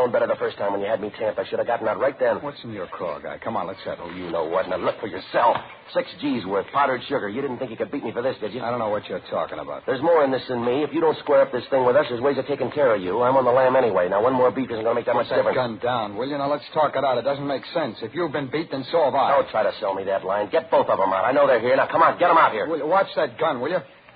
known better the first time when you had me tamped. I should have gotten out right then. What's in your craw, guy? Come on, let's settle. You know what? Now look for yourself. 6 G's worth, powdered sugar. You didn't think you could beat me for this, did you? I don't know what you're talking about. There's more in this than me. If you don't square up this thing with us, there's ways of taking care of you. I'm on the lam anyway. Now, one more beat isn't going to make that much difference. Put that gun down, will you? Now, let's talk it out. It doesn't make sense. If you've been beat, then so have I. Don't try to sell me that line. Get both of them out. I know they're here. Now, come on, get them out here. Watch that gun, will you?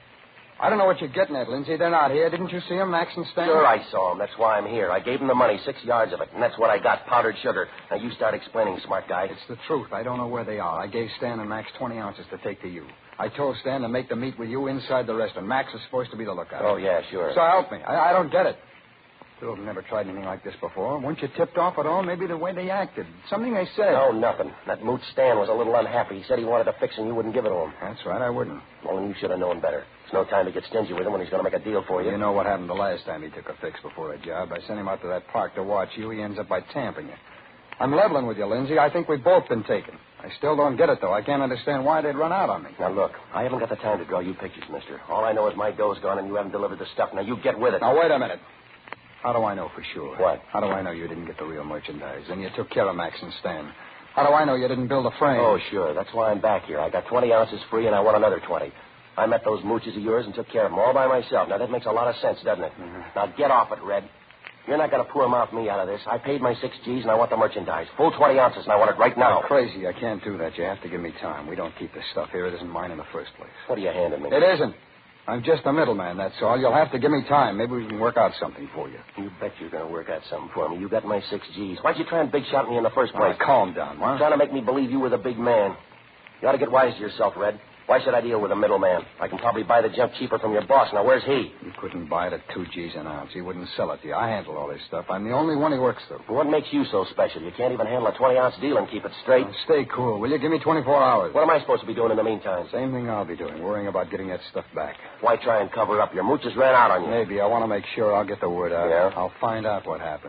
I don't know what you're getting at, Lindsay. They're not here. Didn't you see them, Max and Stan? Sure, I saw them. That's why I'm here. I gave them the money, 6 yards of it, and that's what I got, powdered sugar. Now, you start explaining, smart guy. It's the truth. I don't know where they are. I gave Stan and Max 20 ounces to take to you. I told Stan to make the meet with you inside the restaurant. Max is supposed to be the lookout. Oh, yeah, sure. So help me. I don't get it. Phil never tried anything like this before. Weren't you tipped off at all? Maybe the way they acted. Something they said. No, nothing. That mooch Stan was a little unhappy. He said he wanted to fix and you wouldn't give it to him. That's right, I wouldn't. Well, then you should have known better. It's no time to get stingy with him when he's going to make a deal for you. You know what happened the last time he took a fix before a job. I sent him out to that park to watch you. He ends up by tamping you. I'm leveling with you, Lindsay. I think we've both been taken. I still don't get it, though. I can't understand why they'd run out on me. Now, look, I haven't got the time to draw you pictures, mister. All I know is my dough's gone and you haven't delivered the stuff. Now, you get with it. Now, wait a minute. How do I know for sure? What? How do I know you didn't get the real merchandise? And you took care of Max and Stan. How do I know you didn't build a frame? Oh, sure. That's why I'm back here. I got 20 ounces free and I want another 20. I met those mooches of yours and took care of them all by myself. Now, that makes a lot of sense, doesn't it? Mm-hmm. Now, get off it, Red. You're not going to poor mouth me out of this. I paid my 6 G's and I want the merchandise. Full 20 ounces and I want it right now. You're crazy. I can't do that. You have to give me time. We don't keep this stuff here. It isn't mine in the first place. What are you handing me? It isn't. I'm just a middleman, that's all. You'll have to give me time. Maybe we can work out something for you. You bet you're going to work out something for me. You got my 6 G's. Why'd you try and big shot me in the first place? All right, calm down, huh? Trying to make me believe you were the big man. You ought to get wise to yourself, Red. Why should I deal with a middleman? I can probably buy the junk cheaper from your boss. Now, where's he? You couldn't buy it at 2 G's an ounce. He wouldn't sell it to you. I handle all this stuff. I'm the only one he works through. What makes you so special? You can't even handle a 20-ounce deal and keep it straight. Now, stay cool, will you? Give me 24 hours. What am I supposed to be doing in the meantime? Same thing I'll be doing, worrying about getting that stuff back. Why try and cover up? Your mooches ran out on you. Maybe. I want to make sure I'll get the word out. Yeah? I'll find out what happened.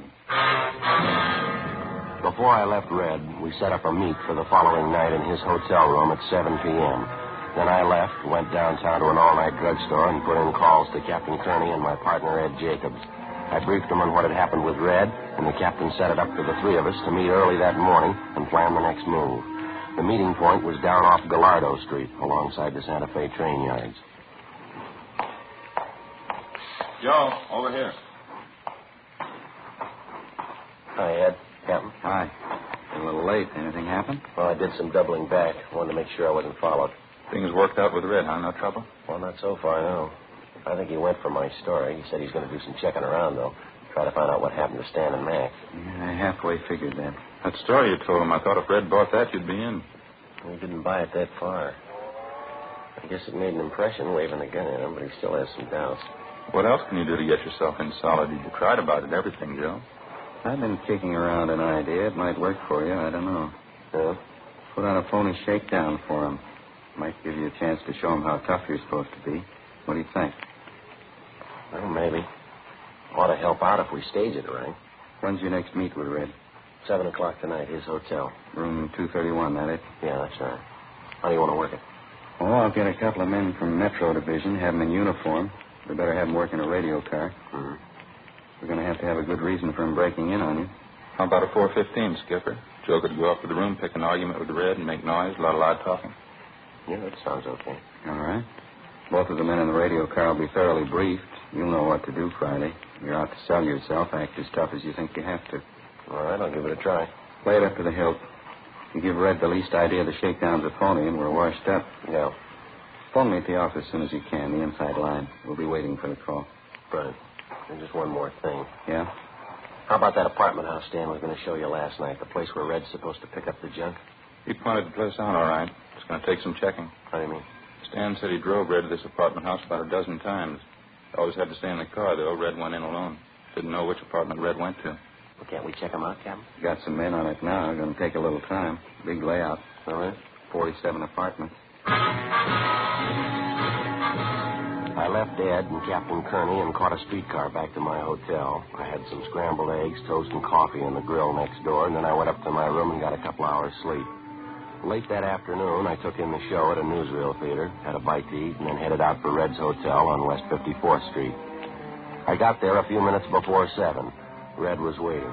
Before I left Red, we set up a meet for the following night in his hotel room at 7 p.m., Then I left, went downtown to an all-night drugstore, and put in calls to Captain Kearney and my partner, Ed Jacobs. I briefed them on what had happened with Red, and the captain set it up for the 3 of us to meet early that morning and plan the next move. The meeting point was down off Gallardo Street, alongside the Santa Fe train yards. Joe, over here. Hi, Ed. Captain. Hi. A little late. Anything happen? Well, I did some doubling back. Wanted to make sure I wasn't followed. Things worked out with Red, huh? No trouble? Well, not so far, no. I think he went for my story. He said he's going to do some checking around, though. Try to find out what happened to Stan and Mac. Yeah, I halfway figured that. That story you told him, I thought if Red bought that, you'd be in. He didn't buy it that far. I guess it made an impression waving the gun at him, but he still has some doubts. What else can you do to get yourself in solid? You tried about it, everything, Joe. I've been kicking around an idea. It might work for you. I don't know. Yeah? Put on a phony shakedown for him. Might give you a chance to show him how tough you're supposed to be. What do you think? Well, maybe. Ought to help out if we stage it right. When's your next meet with Red? 7 o'clock tonight, his hotel. Room 231, that it? Yeah, that's right. How do you want to work it? Oh, I'll get a couple of men from Metro Division, have them in uniform. We better have them work in a radio car. Mm-hmm. We're going to have a good reason for him breaking in on you. How about a 4:15, Skipper? Joe could go up to the room, pick an argument with Red, and make noise, a lot of loud talking. Yeah, that sounds okay. All right. Both of the men in the radio car will be thoroughly briefed. You'll know what to do Friday. You're out to sell yourself. Act as tough as you think you have to. All right, I'll give it a try. Play it up to the hilt. You give Red the least idea the shakedown's a phony and we're washed up. Yeah. Phone me at the office as soon as you can, the inside line. We'll be waiting for the call. Right. And just one more thing. Yeah? How about that apartment house Stan was going to show you last night, the place where Red's supposed to pick up the junk? He pointed the place out, all right. It's going to take some checking. How do you mean? Stan said he drove Red to this apartment house about a dozen times. Always had to stay in the car, though. Red went in alone. Didn't know which apartment Red went to. Well, can't we check him out, Captain? Got some men on it now. Going to take a little time. Big layout. All right. 47 apartments. I left Ed and Captain Kearney and caught a streetcar back to my hotel. I had some scrambled eggs, toast, and coffee in the grill next door, and then I went up to my room and got a couple hours sleep. Late that afternoon, I took in the show at a newsreel theater, had a bite to eat, and then headed out for Red's Hotel on West 54th Street. I got there a few minutes before 7. Red was waiting.